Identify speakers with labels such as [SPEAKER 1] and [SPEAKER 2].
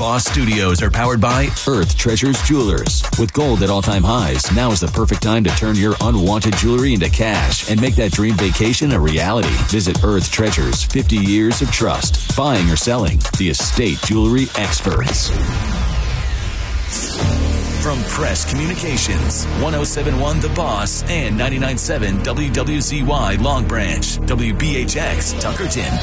[SPEAKER 1] Boss Studios are powered by
[SPEAKER 2] Earth Treasures Jewelers. With gold at all-time highs, now is the perfect time to turn your unwanted jewelry into cash and make that dream vacation a reality. Visit Earth Treasures, 50 years of trust. Buying or selling, the estate jewelry experts.
[SPEAKER 1] From Press Communications, 1071 The Boss and 99.7 WWZY Long Branch, WBHX Tuckerton.